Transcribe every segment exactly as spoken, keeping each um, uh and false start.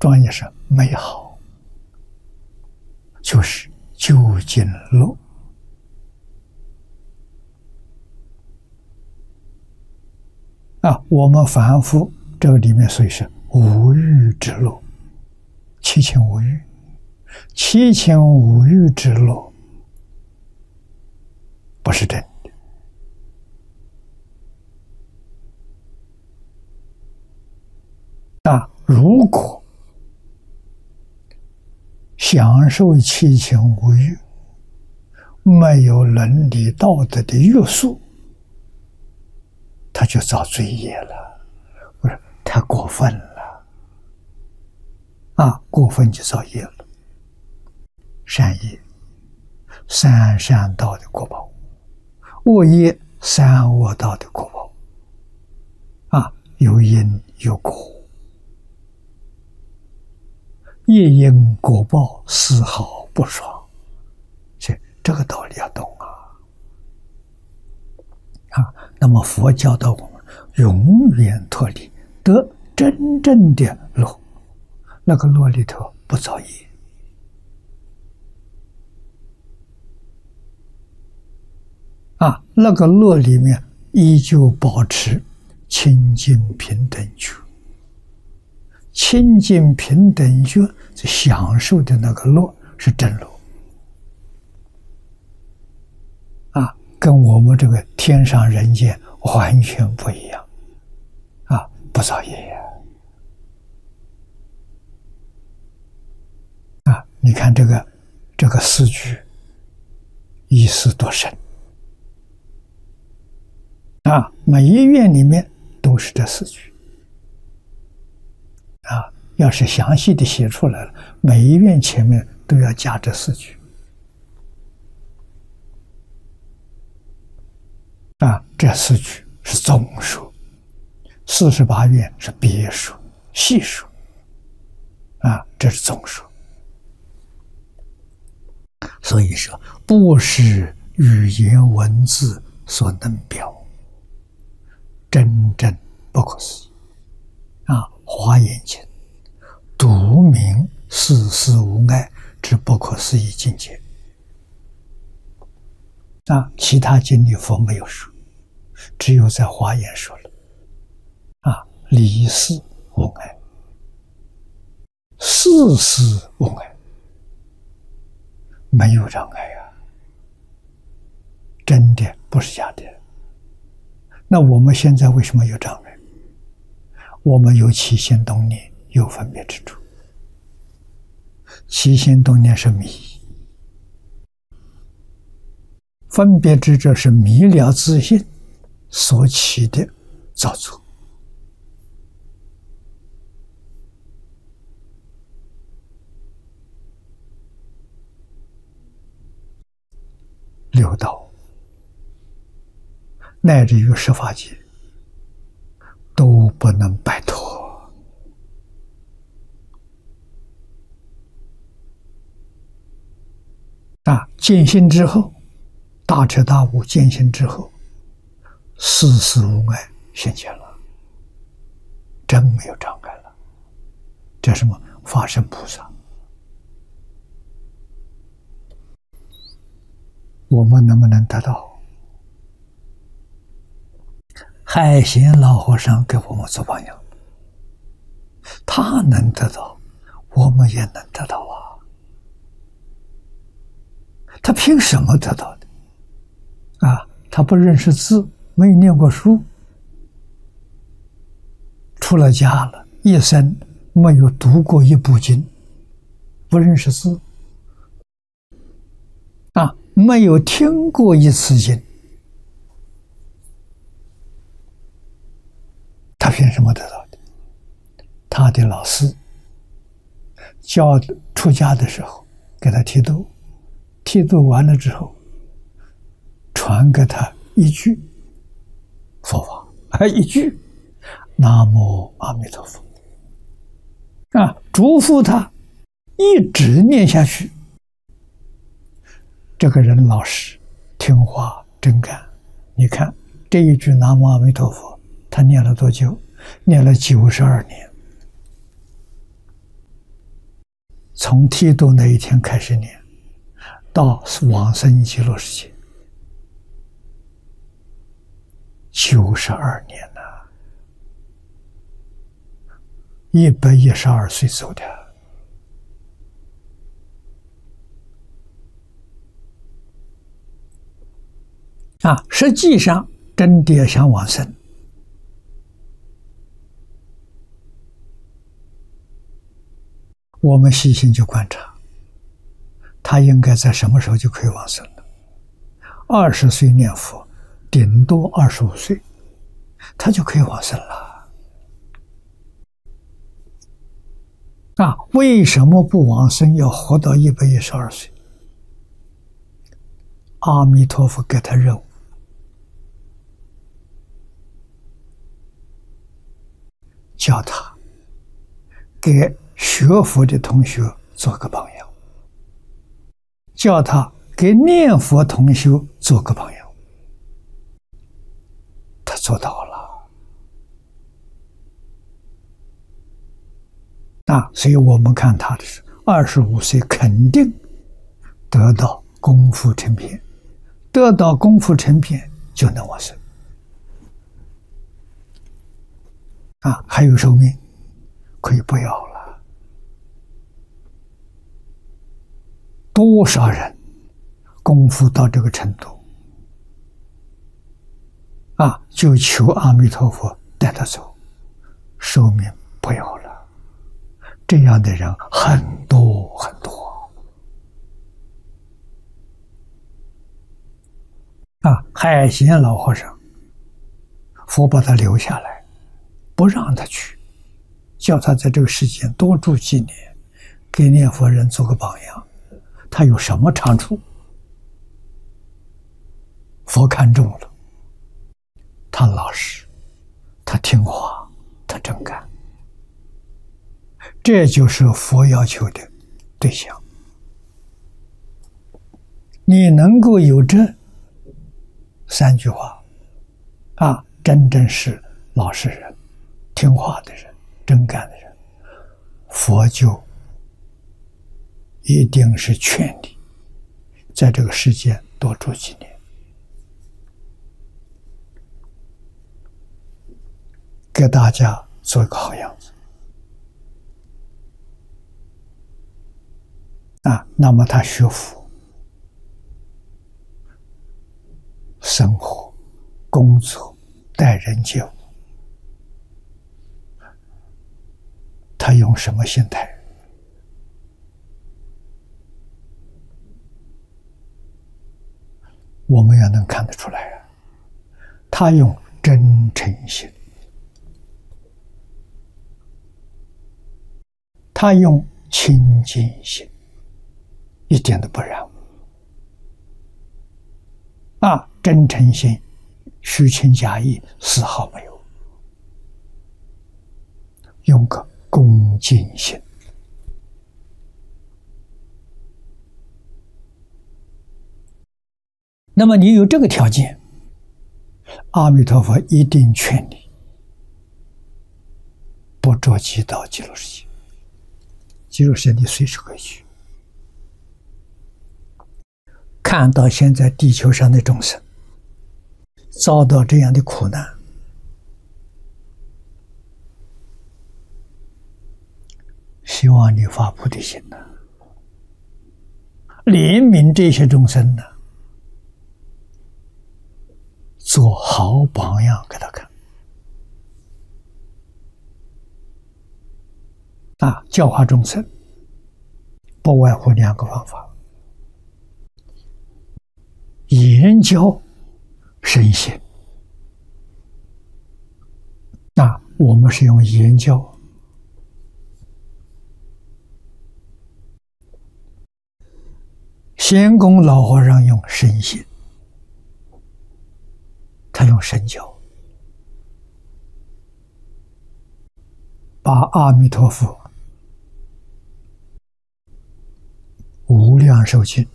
庄严是美好，就是究竟乐。啊，我们凡夫这个里面所以是无欲之乐，七情无欲，七情无欲之乐不是真的。啊，如果享受七情无欲，没有伦理道德的约束，他就造罪业了。我说太过分了，啊，过分就造业了。善业三善道的果报，恶业三恶道的果报，啊，有因有果，业因果报丝毫不爽，这这个道理要懂啊。啊，那么佛教导我们永远脱离得真正的乐，那个乐里头不造业。啊，那个乐里面依旧保持清净平等觉，清净平等觉享受的那个乐是真乐。啊，跟我们这个天上人间完全不一样，啊，不造业呀！啊，你看这个这个四句意思多深啊！每一愿里面都是这四句啊，要是详细的写出来了，每一愿前面都要加这四句。啊，这四句是总数，四十八愿是别数、细数，啊，这是总数。所以说，不是语言文字所能表，真正不可思议。啊，《华严经》独明世事无碍之不可思议境界。啊，其他经里佛没有说，只有在华严说了。啊，离世无碍，世事无碍，没有障碍啊，真的不是假的。那我们现在为什么有障碍？我们有起心动念，有分别之处。起心动念是迷，分别之者是迷了自性所起的造作。六道乃至于十法界都不能摆脱。啊，见性之后，大彻大悟见性之后，世事无碍现前了，真没有障碍了。这是什么？法身菩萨。我们能不能得到？海贤老和尚给我们做榜样，他能得到，我们也能得到啊。他凭什么得到的？啊，他不认识字，没有念过书，出了家了，一生没有读过一部经，不认识字，啊，没有听过一次经，他凭什么得到的？他的老师教出家的时候给他剃度，剃度完了之后传给他一句佛法，还一句南无阿弥陀佛，啊，嘱咐他一直念下去。这个人老实听话真干，你看这一句南无阿弥陀佛他念了多久？念了九十二年。 从剃度那一天开始念，到往生极乐世界，九十二年呐，一百一十二岁走的。啊，实际上真的要想往生，我们细心去观察，他应该在什么时候就可以往生了？二十岁念佛，顶多二十五岁，他就可以往生了。啊，为什么不往生，要活到一百一十二岁？阿弥陀佛给他任务，叫他给学佛的同学做个榜样，叫他给念佛同修做个榜样，他做到了。啊，所以我们看他的是二十五岁肯定得到功夫成片，得到功夫成片就能往生。啊，还有寿命，可以不要了。多少人功夫到这个程度，啊，就求阿弥陀佛带他走，寿命不要了。这样的人很多很多。啊，海贤老和尚，佛把他留下来，不让他去，叫他在这个世间多住几年，给念佛人做个榜样。他有什么长处？佛看中了，他老实，他听话，他真干，这就是佛要求的对象。你能够有这三句话啊，真正是老实人、听话的人、真干的人，佛就一定是劝你在这个世界多住几年。给大家做一个好样子啊！那么他学佛、生活、工作、待人接物，他用什么心态？我们也能看得出来啊！他用真诚心，他用清净心，一点都不染污啊！真诚心、虚情假意丝毫没有，用个恭敬心。那么你有这个条件，阿弥陀佛一定劝你不着急到极乐世界。极乐世界你随时可以去。看到现在地球上的众生遭到这样的苦难，希望你发菩提心呢，怜悯这些众生呢，做好榜样给他看啊！教化众生不外乎两个方法：言教身心。那我们是用言教，仙公老和尚用身心，他用身教，把阿弥陀佛无量寿经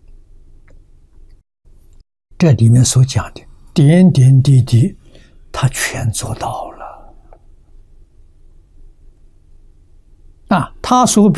这里面所讲的点点滴滴，他全做到了啊！他所